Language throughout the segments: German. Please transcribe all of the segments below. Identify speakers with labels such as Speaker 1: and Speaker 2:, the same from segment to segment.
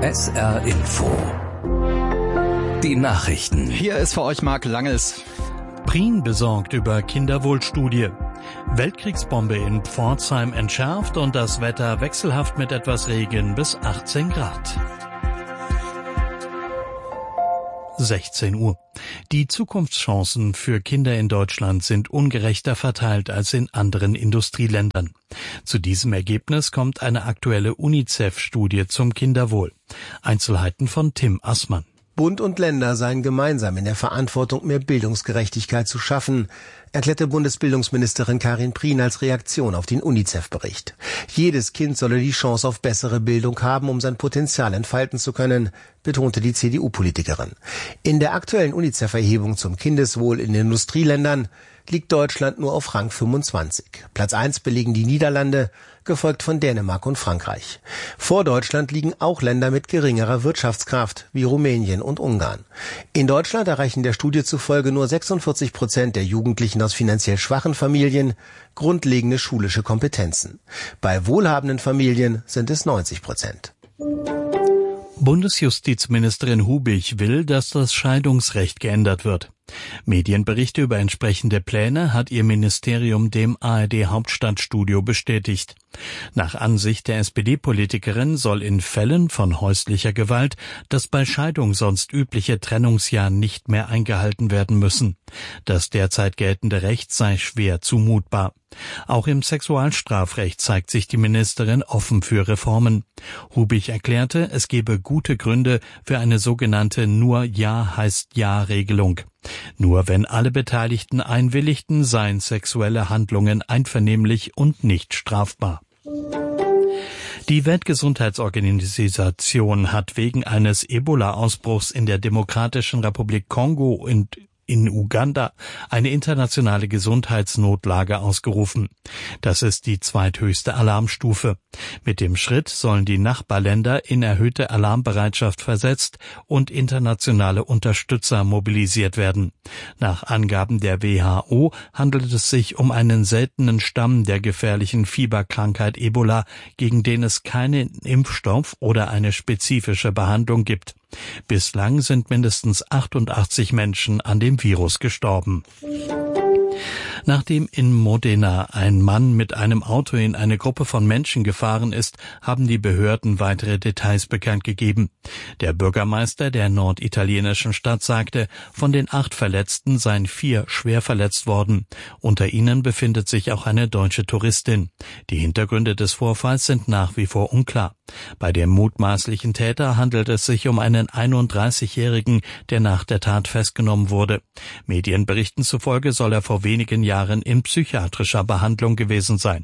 Speaker 1: SR Info. Die Nachrichten.
Speaker 2: Hier ist für euch Marc Langels.
Speaker 3: Prien besorgt über Kinderwohlstudie. Weltkriegsbombe in Pforzheim entschärft und das Wetter wechselhaft mit etwas Regen bis 18 Grad. 16 Uhr. Die Zukunftschancen für Kinder in Deutschland sind ungerechter verteilt als in anderen Industrieländern. Zu diesem Ergebnis kommt eine aktuelle UNICEF-Studie zum Kinderwohl. Einzelheiten von Tim Assmann.
Speaker 4: Bund und Länder seien gemeinsam in der Verantwortung, mehr Bildungsgerechtigkeit zu schaffen, erklärte Bundesbildungsministerin Karin Prien als Reaktion auf den UNICEF-Bericht. Jedes Kind solle die Chance auf bessere Bildung haben, um sein Potenzial entfalten zu können, betonte die CDU-Politikerin. In der aktuellen UNICEF-Erhebung zum Kindeswohl in den Industrieländern liegt Deutschland nur auf Rang 25. Platz 1 belegen die Niederlande, gefolgt von Dänemark und Frankreich. Vor Deutschland liegen auch Länder mit geringerer Wirtschaftskraft, wie Rumänien und Ungarn. In Deutschland erreichen der Studie zufolge nur 46% der Jugendlichen aus finanziell schwachen Familien grundlegende schulische Kompetenzen. Bei wohlhabenden Familien sind es 90%.
Speaker 3: Bundesjustizministerin Hubig will, dass das Scheidungsrecht geändert wird. Medienberichte über entsprechende Pläne hat ihr Ministerium dem ARD-Hauptstadtstudio bestätigt. Nach Ansicht der SPD-Politikerin soll in Fällen von häuslicher Gewalt das bei Scheidung sonst übliche Trennungsjahr nicht mehr eingehalten werden müssen. Das derzeit geltende Recht sei schwer zumutbar. Auch im Sexualstrafrecht zeigt sich die Ministerin offen für Reformen. Hubig erklärte, es gebe gute Gründe für eine sogenannte Nur Ja heißt Ja-Regelung. Nur wenn alle Beteiligten einwilligten, seien sexuelle Handlungen einvernehmlich und nicht strafbar. Die Weltgesundheitsorganisation hat wegen eines Ebola-Ausbruchs in der Demokratischen Republik Kongo und in Uganda eine internationale Gesundheitsnotlage ausgerufen. Das ist die zweithöchste Alarmstufe. Mit dem Schritt sollen die Nachbarländer in erhöhte Alarmbereitschaft versetzt und internationale Unterstützer mobilisiert werden. Nach Angaben der WHO handelt es sich um einen seltenen Stamm der gefährlichen Fieberkrankheit Ebola, gegen den es keinen Impfstoff oder eine spezifische Behandlung gibt. Bislang sind mindestens 88 Menschen an dem Virus gestorben. Nachdem in Modena ein Mann mit einem Auto in eine Gruppe von Menschen gefahren ist, haben die Behörden weitere Details bekannt gegeben. Der Bürgermeister der norditalienischen Stadt sagte, von den 8 Verletzten seien 4 schwer verletzt worden. Unter ihnen befindet sich auch eine deutsche Touristin. Die Hintergründe des Vorfalls sind nach wie vor unklar. Bei dem mutmaßlichen Täter handelt es sich um einen 31-Jährigen, der nach der Tat festgenommen wurde. Medienberichten zufolge soll er vor wenigen Jahren in psychiatrischer Behandlung gewesen sein.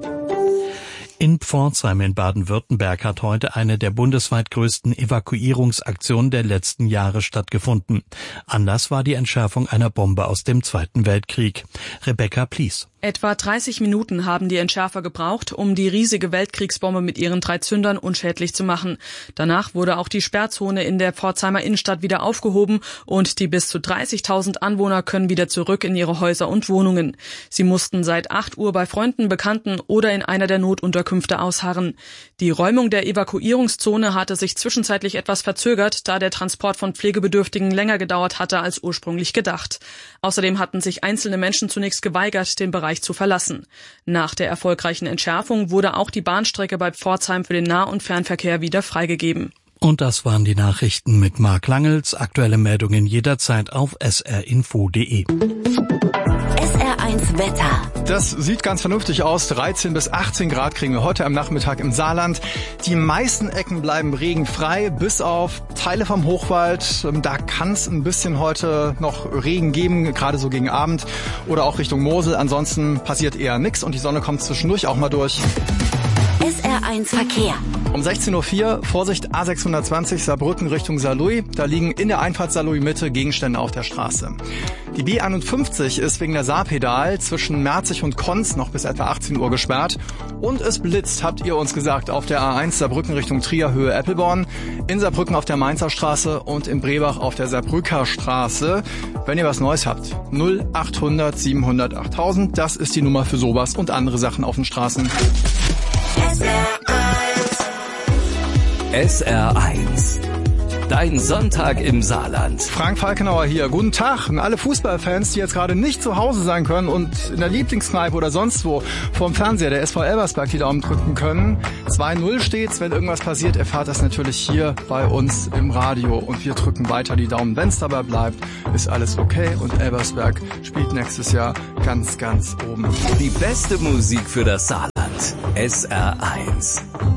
Speaker 3: In Pforzheim in Baden-Württemberg hat heute eine der bundesweit größten Evakuierungsaktionen der letzten Jahre stattgefunden. Anlass war die Entschärfung einer Bombe aus dem Zweiten Weltkrieg. Rebecca Plies.
Speaker 5: Etwa 30 Minuten haben die Entschärfer gebraucht, um die riesige Weltkriegsbombe mit ihren 3 Zündern unschädlich zu machen. Danach wurde auch die Sperrzone in der Pforzheimer Innenstadt wieder aufgehoben und die bis zu 30.000 Anwohner können wieder zurück in ihre Häuser und Wohnungen. Sie mussten seit 8 Uhr bei Freunden, Bekannten oder in einer der Notunterkünfte ausharren. Die Räumung der Evakuierungszone hatte sich zwischenzeitlich etwas verzögert, da der Transport von Pflegebedürftigen länger gedauert hatte als ursprünglich gedacht. Außerdem hatten sich einzelne Menschen zunächst geweigert, den Bereich zu verlassen. Nach der erfolgreichen Entschärfung wurde auch die Bahnstrecke bei Pforzheim für den Nah- und Fernverkehr wieder freigegeben.
Speaker 3: Und das waren die Nachrichten mit Marc Langels. Aktuelle Meldungen jederzeit auf srinfo.de.
Speaker 6: SR1 Wetter.
Speaker 2: Das sieht ganz vernünftig aus. 13 bis 18 Grad kriegen wir heute am Nachmittag im Saarland. Die meisten Ecken bleiben regenfrei, bis auf Teile vom Hochwald. Da kann es ein bisschen heute noch Regen geben, gerade so gegen Abend oder auch Richtung Mosel. Ansonsten passiert eher nichts und die Sonne kommt zwischendurch auch mal durch.
Speaker 6: SR1 Verkehr.
Speaker 2: Um 16.04 Uhr, Vorsicht A620 Saarbrücken Richtung Saarlouis. Da liegen in der Einfahrt Saarlouis-Mitte Gegenstände auf der Straße. Die B51 ist wegen der Saarpedal zwischen Merzig und Konz noch bis etwa 18 Uhr gesperrt. Und es blitzt, habt ihr uns gesagt, auf der A1 Saarbrücken Richtung Trier Höhe Eppelborn, in Saarbrücken auf der Mainzer Straße und in Brebach auf der Saarbrücker Straße. Wenn ihr was Neues habt, 0800 700 8000, das ist die Nummer für sowas und andere Sachen auf den Straßen.
Speaker 1: SR1. Dein Sonntag im Saarland.
Speaker 2: Frank Falkenauer hier. Guten Tag an alle Fußballfans, die jetzt gerade nicht zu Hause sein können und in der Lieblingskneipe oder sonst wo vorm Fernseher der SV Elversberg die Daumen drücken können. 2-0 steht's. Wenn irgendwas passiert, erfahrt das natürlich hier bei uns im Radio. Und wir drücken weiter die Daumen. Wenn's dabei bleibt, ist alles okay. Und Elversberg spielt nächstes Jahr ganz, ganz oben.
Speaker 1: Die beste Musik für das Saarland. SR1.